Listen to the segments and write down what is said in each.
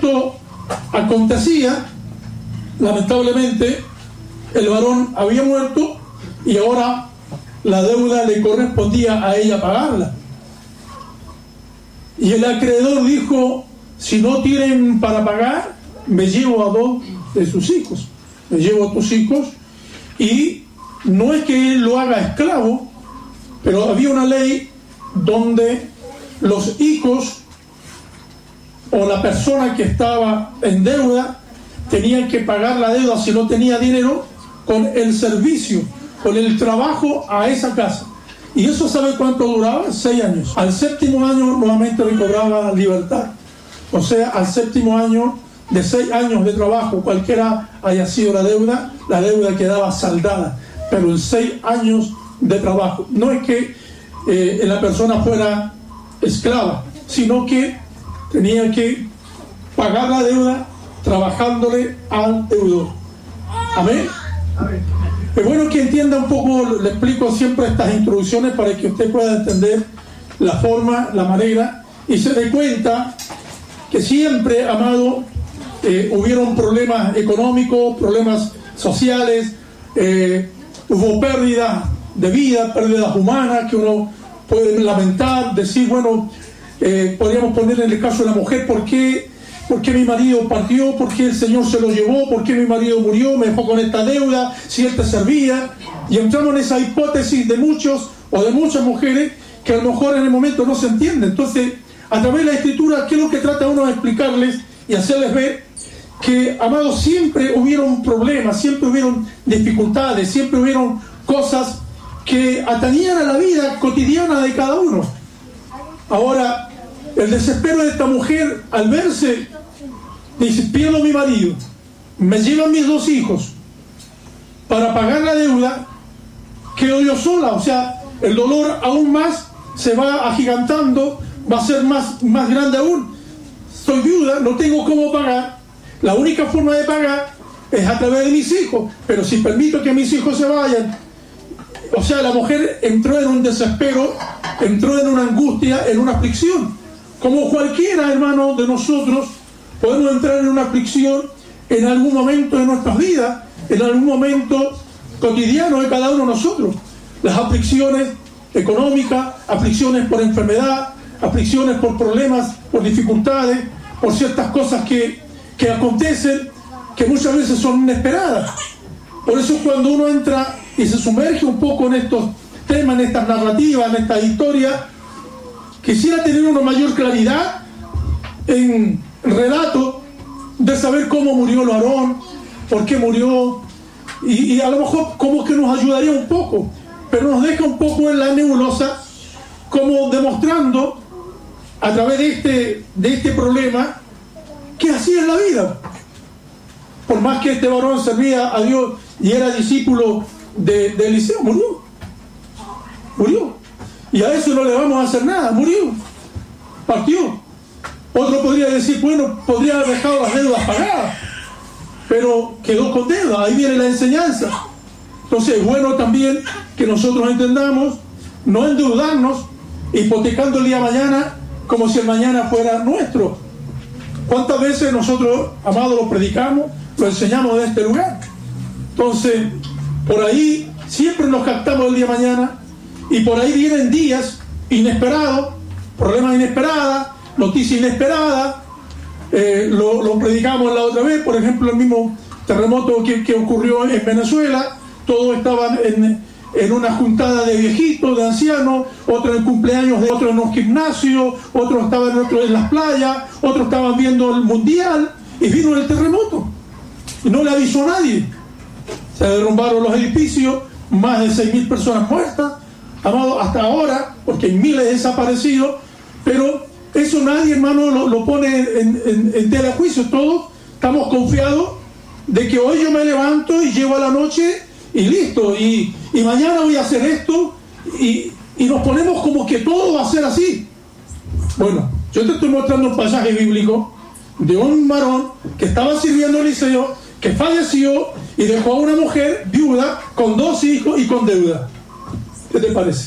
esto acontecía, lamentablemente, el varón había muerto y ahora la deuda le correspondía a ella pagarla. Y el acreedor dijo: si no tienen para pagar, me llevo a 2 de sus hijos, me llevo a tus hijos. Y no es que él lo haga esclavo, pero había una ley donde los hijos o la persona que estaba en deuda tenían que pagar la deuda, si no tenía dinero, con el servicio, con el trabajo a esa casa. Y eso, ¿sabe cuánto duraba? 6 años. Al 7º año nuevamente recobraba libertad. O sea, al 7º año, de 6 años de trabajo, cualquiera haya sido la deuda quedaba saldada. Pero en 6 años de trabajo, no es que la persona fuera esclava, sino que tenía que pagar la deuda trabajándole al deudor. Amén. Es bueno que entienda un poco, le explico siempre estas introducciones para que usted pueda entender la forma, la manera, y se dé cuenta que siempre, amado, hubieron problemas económicos, problemas sociales, hubo pérdidas de vida, pérdidas humanas que uno puede lamentar, decir, bueno, podríamos poner en el caso de la mujer, ¿por qué mi marido partió? ¿Por qué el Señor se lo llevó? ¿Por qué mi marido murió? ¿Me dejó con esta deuda? Si Él te servía. Y entramos en esa hipótesis de muchos o de muchas mujeres que a lo mejor en el momento no se entiende. Entonces, a través de la Escritura, ¿qué es lo que trata uno de explicarles y hacerles ver? Que, amados, siempre hubieron problemas, siempre hubieron dificultades, siempre hubieron cosas que atañían a la vida cotidiana de cada uno. Ahora, el desespero de esta mujer al verse, dice: pierdo a mi marido, me llevan mis 2 hijos, para pagar la deuda, quedo yo sola. O sea, el dolor aún más se va agigantando, va a ser más grande aún. Soy viuda, no tengo cómo pagar, la única forma de pagar es a través de mis hijos, pero si permito que mis hijos se vayan. O sea, la mujer entró en un desespero, entró en una angustia, en una aflicción. Como cualquiera, hermano, de nosotros, podemos entrar en una aflicción en algún momento de nuestras vidas, en algún momento cotidiano de cada uno de nosotros. Las aflicciones económicas, aflicciones por enfermedad, aflicciones por problemas, por dificultades, por ciertas cosas que acontecen, que muchas veces son inesperadas. Por eso, cuando uno entra y se sumerge un poco en estos temas, en estas narrativas, en estas historias, quisiera tener una mayor claridad en relato de saber cómo murió el varón, por qué murió, y a lo mejor como que nos ayudaría un poco, pero nos deja un poco en la nebulosa, como demostrando a través de este problema que así es la vida. Por más que este varón servía a Dios y era discípulo de Eliseo, murió. Y a eso no le vamos a hacer nada, murió, partió. Otro podría decir, bueno, podría haber dejado las deudas pagadas, pero quedó con deuda. Ahí viene la enseñanza. Entonces es bueno también que nosotros entendamos, no endeudarnos, hipotecando el día de mañana como si el mañana fuera nuestro. ¿Cuántas veces nosotros, amados, lo predicamos, lo enseñamos de este lugar? Entonces, por ahí siempre nos captamos el día de mañana, y por ahí vienen días inesperados, problemas inesperados, noticias inesperadas. Lo predicamos la otra vez, por ejemplo, el mismo terremoto que ocurrió en Venezuela. Todos estaban en una juntada de viejitos, de ancianos, otros en cumpleaños de otros en los gimnasios, otros estaban en las playas, otros estaban viendo el mundial, y vino el terremoto y no le avisó a nadie. Se derrumbaron los edificios, más de 6.000 personas muertas, amado, hasta ahora, porque hay miles desaparecidos. Pero eso nadie, hermano, lo pone en tela de juicio. Todos estamos confiados de que hoy yo me levanto y llego a la noche y listo, y mañana voy a hacer esto, y nos ponemos como que todo va a ser así. Bueno, yo te estoy mostrando un pasaje bíblico de un varón que estaba sirviendo a Eliseo, que falleció y dejó a una mujer viuda con 2 hijos y con deuda. ¿Qué te parece?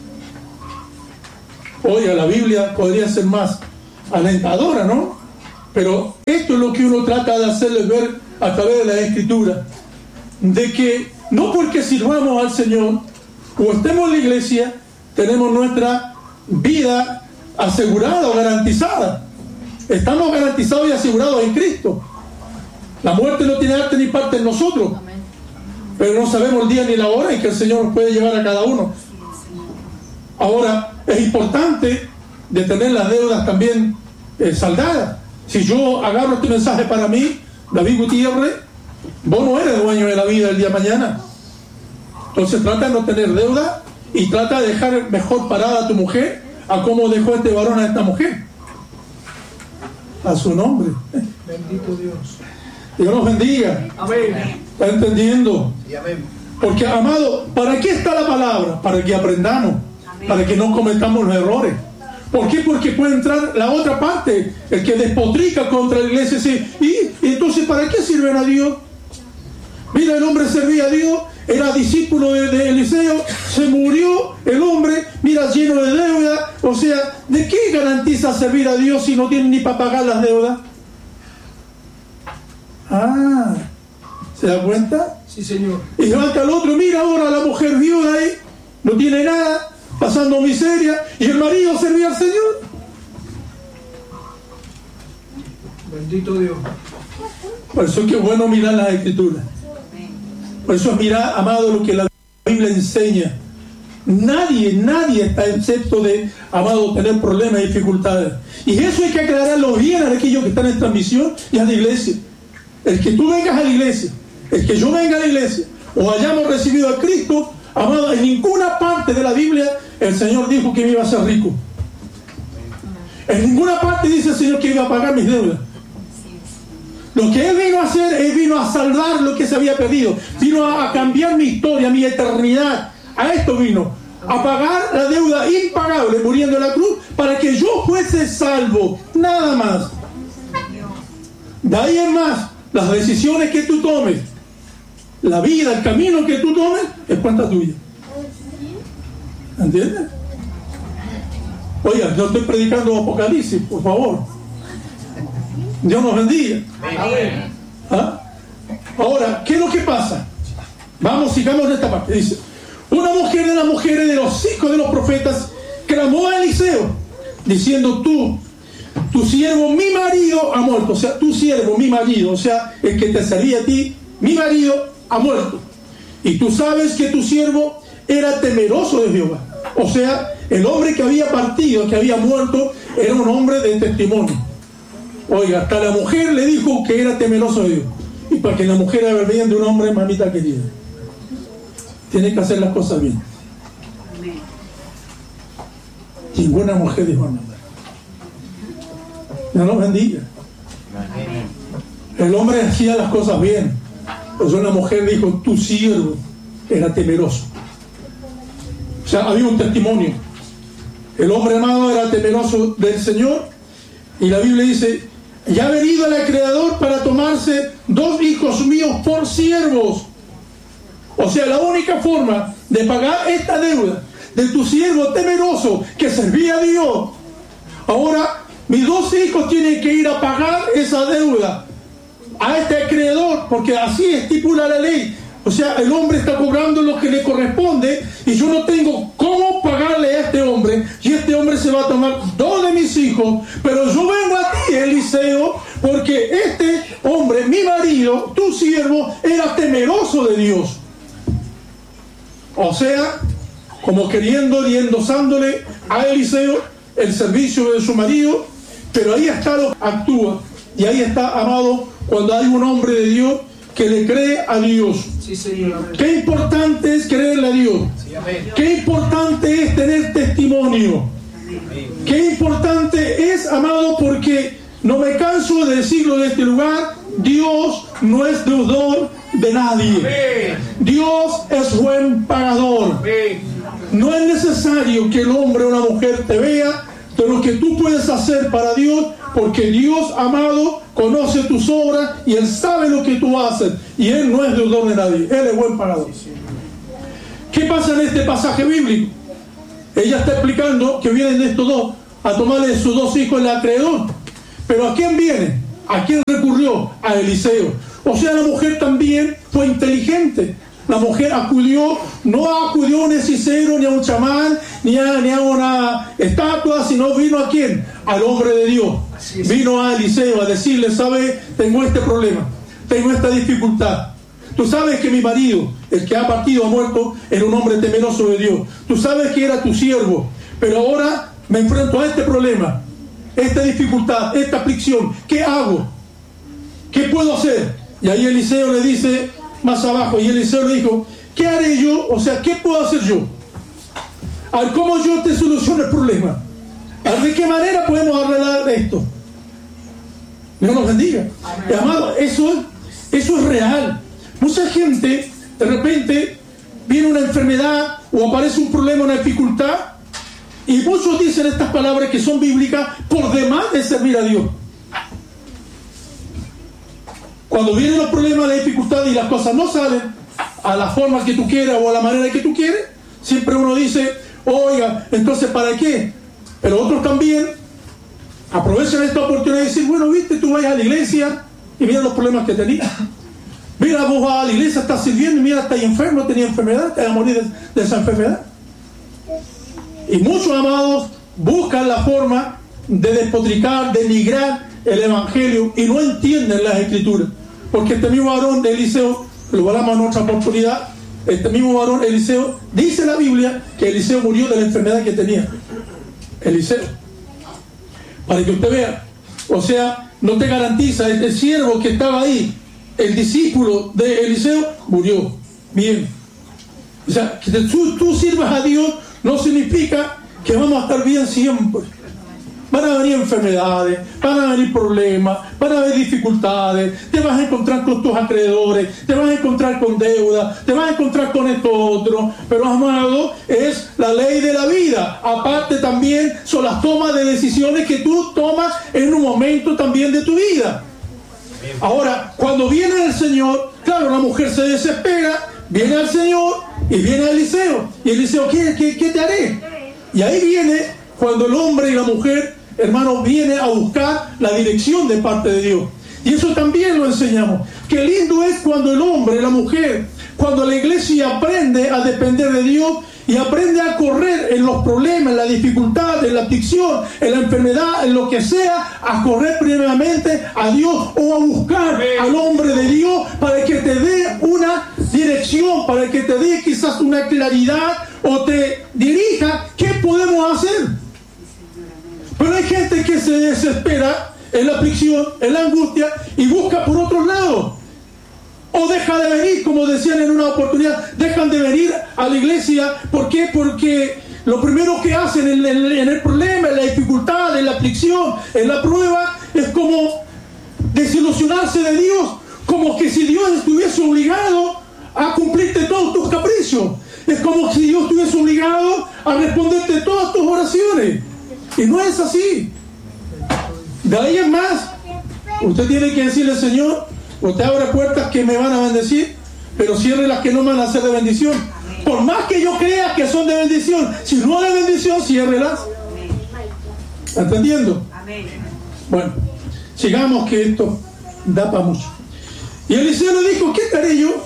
Oiga, la Biblia podría ser más alentadora, ¿no? Pero esto es lo que uno trata de hacerles ver a través de la Escritura, de que no porque sirvamos al Señor o estemos en la iglesia, tenemos nuestra vida asegurada o garantizada. Estamos garantizados y asegurados en Cristo. La muerte no tiene arte ni parte en nosotros. Pero no sabemos el día ni la hora en que el Señor nos puede llevar a cada uno. Ahora, es importante de tener las deudas también saldadas. Si yo agarro este mensaje para mí, David Gutiérrez, vos no eres dueño de la vida el día de mañana. Entonces trata de no tener deuda y trata de dejar mejor parada a tu mujer a como dejó este varón a esta mujer. A su nombre. Bendito Dios. Dios nos bendiga. Amén. ¿Está entendiendo? Y amén. Porque, amado, ¿para qué está la palabra? Para que aprendamos, para que no cometamos los errores. ¿Por qué? Porque puede entrar la otra parte, el que despotrica contra la iglesia. ¿Y entonces para qué sirven a Dios? Mira, el hombre servía a Dios, era discípulo de Eliseo, se murió el hombre, mira, lleno de deuda. O sea, ¿de qué garantiza servir a Dios si no tiene ni para pagar las deudas? Ah, ¿se da cuenta? Sí, Señor. Y levanta al otro, mira ahora la mujer viuda ahí, no tiene nada, pasando miseria, y el marido servía al Señor. Bendito Dios. Por eso es que es bueno mirar las Escrituras. Por eso es mirar, amado, lo que la Biblia enseña. Nadie está excepto de, amado, tener problemas y dificultades. Y eso hay que aclararlo bien a aquellos que están en transmisión y a la iglesia. El que tú vengas a la iglesia, el que yo venga a la iglesia, o hayamos recibido a Cristo, amado, en ninguna parte de la Biblia el Señor dijo que me iba a ser rico. En ninguna parte dice el Señor que iba a pagar mis deudas. Lo que Él vino a hacer, Él vino a salvar lo que se había perdido. Vino a cambiar mi historia, mi eternidad. A esto vino, a pagar la deuda impagable muriendo en la cruz para que yo fuese salvo. Nada más. De ahí en más, las decisiones que tú tomes, la vida, el camino que tú tomes, es cuenta tuya. ¿Entiendes? Oiga, yo estoy predicando Apocalipsis, por favor. Dios nos bendiga. Amén. ¿Ah? Ahora, ¿qué es lo que pasa? Vamos, sigamos en esta parte. Dice, una mujer de las mujeres de los hijos de los profetas clamó a Eliseo, diciendo, tu siervo, mi marido, ha muerto. O sea, tu siervo, mi marido, o sea, el que te servía a ti, mi marido, ha muerto. Y tú sabes que tu siervo era temeroso de Jehová. O sea, el hombre que había partido, que había muerto, era un hombre de testimonio. Oiga, hasta la mujer le dijo que era temeroso de Dios. Y para que la mujer haga el bien de un hombre, mamita querida, tiene que hacer las cosas bien. Ninguna mujer dijo nada. Dios nos bendiga. El hombre hacía las cosas bien. Pues una mujer dijo, tu siervo era temeroso. O sea, había un testimonio. El hombre amado era temeroso del Señor. Y la Biblia dice, ya ha venido el Creador para tomarse 2 hijos míos por siervos. O sea, la única forma de pagar esta deuda de tu siervo temeroso que servía a Dios, ahora mis 2 hijos tienen que ir a pagar esa deuda a este Creador, porque así estipula la ley. O sea, el hombre está cobrando lo que le corresponde y yo no tengo cómo pagarle a este hombre, y este hombre se va a tomar 2 de mis hijos, pero yo vengo a ti, Eliseo, porque este hombre, mi marido, tu siervo, era temeroso de Dios. O sea, como queriendo y endosándole a Eliseo el servicio de su marido, pero ahí está lo que actúa. Y ahí está, amado, cuando hay un hombre de Dios que le cree a Dios. Sí, Señor. Qué importante es creerle a Dios. Sí, amén. Qué importante es tener testimonio. Amén. Qué importante es, amado, porque no me canso de decirlo de este lugar, Dios no es deudor de nadie. Amén. Dios es buen pagador. Amén. No es necesario que el hombre o la mujer te vea de lo que tú puedes hacer para Dios, porque Dios, amado, conoce tus obras y Él sabe lo que tú haces, y Él no es deudor de nadie, Él es buen pagador. ¿Qué pasa en este pasaje bíblico? Ella está explicando que vienen de estos 2 a tomarle sus 2 hijos el acreedor. Pero ¿a quién viene? ¿A quién recurrió? A Eliseo. O sea, la mujer también fue inteligente. La mujer no acudió a un hechicero, ni a un chamán, ni a una estatua, sino vino ¿a quién? Al hombre de Dios. Vino a Eliseo a decirle, ¿sabe? Tengo este problema, tengo esta dificultad. Tú sabes que mi marido, el que ha partido, ha muerto, era un hombre temeroso de Dios. Tú sabes que era tu siervo, pero ahora me enfrento a este problema, esta dificultad, esta aflicción. ¿Qué hago? ¿Qué puedo hacer? Y ahí Eliseo le dice más abajo, y Eliseo le dijo, ¿qué haré yo? O sea, ¿qué puedo hacer yo? A ver, ¿cómo yo te soluciono el problema? A ver, ¿de qué manera podemos arreglar esto? Dios nos bendiga. Y, amado, eso es real. Mucha gente, de repente, viene una enfermedad o aparece un problema, una dificultad, y muchos dicen estas palabras que son bíblicas por demás de servir a Dios. Cuando vienen los problemas, la dificultad y las cosas no salen a la forma que tú quieras o a la manera que tú quieres, siempre uno dice, oiga, entonces ¿para qué? Pero otros también aprovechan esta oportunidad de decir, bueno, viste, tú vayas a la iglesia y mira los problemas que tenías. Mira, vos vas a la iglesia, estás sirviendo y mira, estás enfermo, tenía enfermedad, te vas a morir de esa enfermedad. Y muchos, amados, buscan la forma de despotricar, de denigrar el evangelio y no entienden las escrituras. Porque este mismo varón de Eliseo, lo hablamos en otra oportunidad, este mismo varón Eliseo, dice la Biblia que Eliseo murió de la enfermedad que tenía. Eliseo. Para que usted vea. O sea, no te garantiza, este siervo que estaba ahí, el discípulo de Eliseo, murió. Bien. O sea, que tú sirvas a Dios no significa que vamos a estar bien siempre. Van a venir enfermedades, van a venir problemas, van a haber dificultades, te vas a encontrar con tus acreedores, te vas a encontrar con deuda, te vas a encontrar con esto otro, pero amado, es la ley de la vida. Aparte también son las tomas de decisiones que tú tomas en un momento también de tu vida. Ahora, cuando viene el Señor, claro, la mujer se desespera, viene al Señor y viene a Eliseo. Y Eliseo, ¿qué te haré? Y ahí viene cuando el hombre y la mujer, hermano, viene a buscar la dirección de parte de Dios. Y eso también lo enseñamos. Qué lindo es cuando el hombre, la mujer, cuando la iglesia aprende a depender de Dios y aprende a correr en los problemas, en la dificultad, en la aflicción, en la enfermedad, en lo que sea, a correr primeramente a Dios o a buscar al hombre de Dios para que te dé una dirección, para que te dé quizás una claridad o te dirija qué podemos hacer. Pero hay gente que se desespera en la aflicción, en la angustia y busca por otro lado. O deja de venir, como decían en una oportunidad, dejan de venir a la iglesia. ¿Por qué? Porque lo primero que hacen en el problema, en la dificultad, en la aflicción, en la prueba, es como desilusionarse de Dios. Como que si Dios estuviese obligado a cumplirte todos tus caprichos. Es como si Dios estuviese obligado a responderte todas tus oraciones. Y no es así. De ahí en más, usted tiene que decirle, Señor, usted abre puertas que me van a bendecir, pero cierre las que no van a ser de bendición. Por más que yo crea que son de bendición, si no de bendición, ciérrelas. ¿Está entendiendo? Bueno, sigamos que esto da para mucho. Y Eliseo le dijo, ¿qué te haré yo?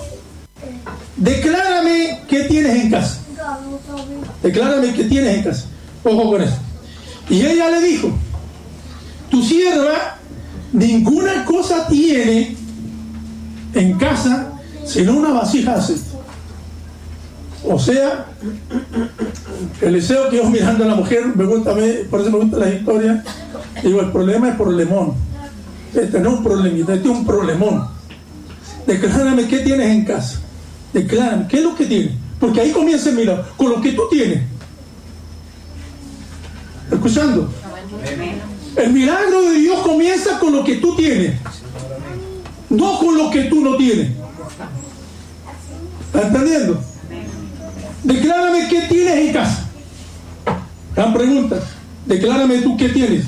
Declárame qué tienes en casa. Declárame qué tienes en casa. Ojo con eso. Y ella le dijo, tu sierva ninguna cosa tiene en casa sino una vasija de aceite. O sea, Eliseo quedó mirando a la mujer, por eso me gusta la historia. Digo, el problema es problemón. Este no es un problemita, este es un problemón. Declárame qué tienes en casa. Declárame qué es lo que tienes. Porque ahí comienza el milagro, con lo que tú tienes. ¿Escuchando? El milagro de Dios comienza con lo que tú tienes, no con lo que tú no tienes. ¿Estás entendiendo? Declárame qué tienes en casa. Gran pregunta. Declárame tú qué tienes.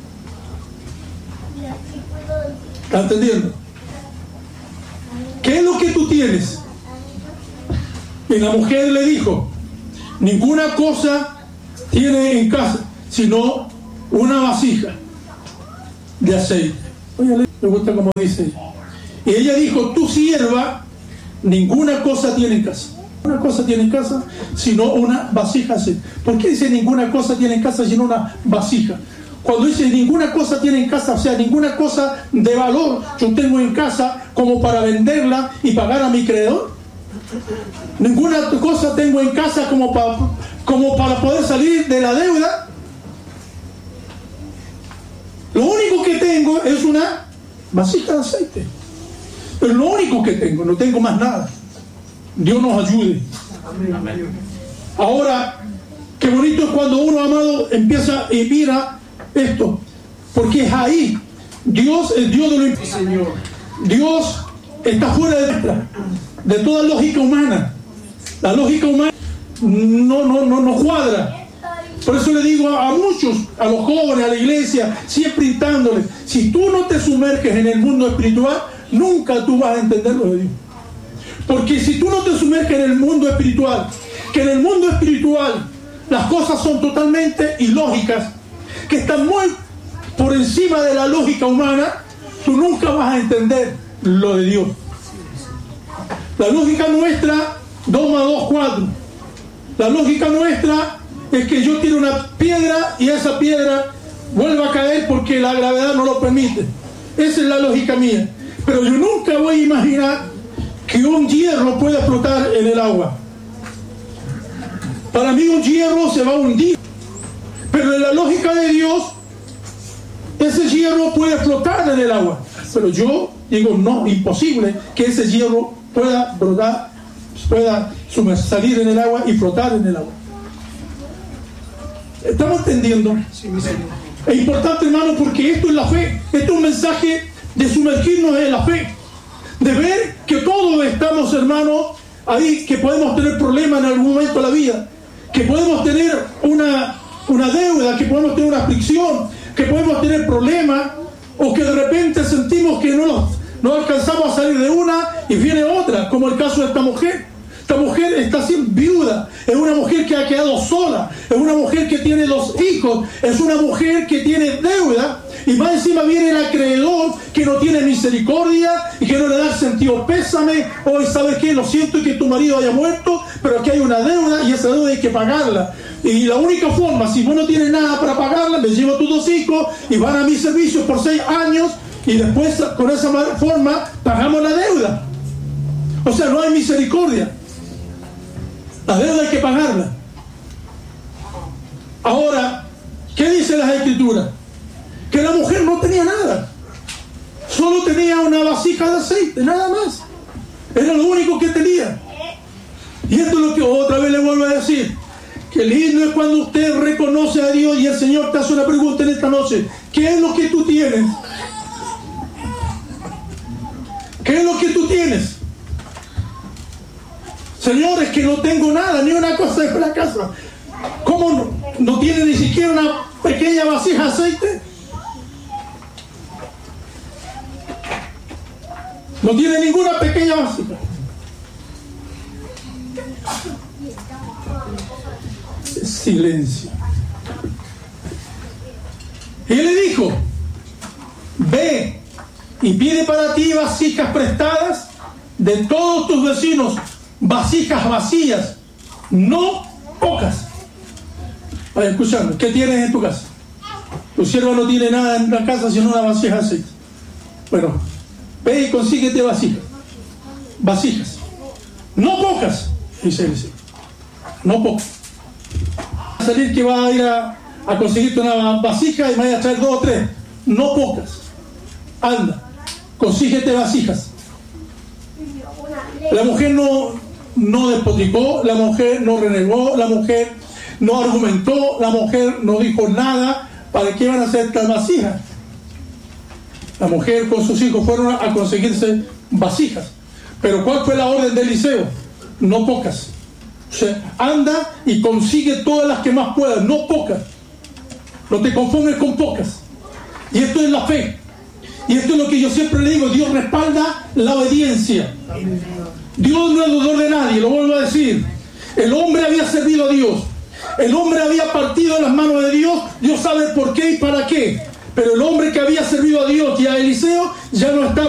¿Estás entendiendo? ¿Qué es lo que tú tienes? Y la mujer le dijo, ninguna cosa tiene en casa sino una vasija de aceite. Oye, Me gusta como dice. Y ella dijo, tu sierva ninguna cosa tiene en casa. Una cosa tiene en casa, sino una vasija. ¿Por qué dice ninguna cosa tiene en casa, sino una vasija? Cuando dice ninguna cosa tiene en casa, o sea, ninguna cosa de valor yo tengo en casa como para venderla y pagar a mi creador. Ninguna cosa tengo en casa como para poder salir de la deuda. Lo único que tengo es una vasija de aceite. Pero lo único que tengo, no tengo más nada. Dios nos ayude. Amén. Ahora, qué bonito es cuando uno, amado, empieza y mira esto, porque es ahí. Dios es Dios de lo imposible. Dios está fuera de toda lógica humana. La lógica humana no cuadra. Por eso le digo a muchos, a los jóvenes, a la iglesia, siempre instándoles, si tú no te sumerges en el mundo espiritual, nunca tú vas a entender lo de Dios. Porque si tú no te sumerges en el mundo espiritual, que en el mundo espiritual las cosas son totalmente ilógicas, que están muy por encima de la lógica humana, tú nunca vas a entender lo de Dios. La lógica nuestra, 2 más 2, 4. La lógica nuestra es que yo tiro una piedra y esa piedra vuelve a caer porque la gravedad no lo permite. Esa es la lógica mía. Pero yo nunca voy a imaginar que un hierro pueda flotar en el agua. Para mí un hierro se va a hundir. Pero en la lógica de Dios, ese hierro puede flotar en el agua. Pero yo digo, no, imposible que ese hierro pueda brotar, pueda salir en el agua y flotar en el agua. ¿Estamos entendiendo? Sí, mi Señor. Es importante, hermano, porque esto es la fe. Esto es un mensaje de sumergirnos en la fe. De ver que todos estamos, hermanos, ahí, que podemos tener problemas en algún momento de la vida. Que podemos tener una deuda, que podemos tener una aflicción, que podemos tener problemas, o que de repente sentimos que no alcanzamos a salir de una y viene otra, como el caso de esta mujer. Esta mujer está siendo viuda, es una mujer que ha quedado sola, es una mujer que tiene 2 hijos, es una mujer que tiene deuda, y más encima viene el acreedor que no tiene misericordia y que no le da el sentido pésame. Hoy, ¿sabes qué? Lo siento que tu marido haya muerto, pero aquí hay una deuda y esa deuda hay que pagarla. Y la única forma, si vos no tienes nada para pagarla, me llevo a tus 2 hijos y van a mi servicio por 6 años y después con esa forma pagamos la deuda. O sea, no hay misericordia. La deuda hay que pagarla. Ahora, ¿qué dicen las Escrituras? Que la mujer no tenía nada. Solo tenía una vasija de aceite, nada más. Era lo único que tenía. Y esto es lo que otra vez le vuelvo a decir. Que lindo es cuando usted reconoce a Dios y el Señor te hace una pregunta en esta noche. ¿Qué es lo que tú tienes? ¿Qué es lo que tú tienes? Señor, es que no tengo nada, ni una cosa de la casa. ¿Cómo no tiene ni siquiera una pequeña vasija de aceite? No tiene ninguna pequeña vasija. Silencio. Y él le dijo, ve y pide para ti vasijas prestadas de todos tus vecinos, vasijas vacías, no pocas. Vaya, escuchando, ¿qué tienes en tu casa? Tu sierva no tiene nada en la casa sino una vasija de aceite. Bueno, ve y consíguete vasijas, no pocas, dice él, no pocas. Va a salir que va a ir a conseguirte una vasija y me vaya a traer 2 o 3, no pocas. Anda, consíguete vasijas. La mujer no despotricó, la mujer no renegó, la mujer no argumentó, la mujer no dijo nada. ¿Para qué van a hacer estas vasijas? La mujer con sus hijos fueron a conseguirse vasijas. Pero ¿cuál fue la orden de Eliseo? No pocas. O sea, anda y consigue todas las que más puedas, no pocas. No te conformes con pocas. Y esto es la fe. Y esto es lo que yo siempre le digo, Dios respalda la obediencia. Dios no es deudor de nadie, lo vuelvo a decir. El hombre había servido a Dios. El hombre había partido de las manos de Dios. Dios sabe por qué y para qué. Pero el hombre que había servido a Dios y a Eliseo ya no estaba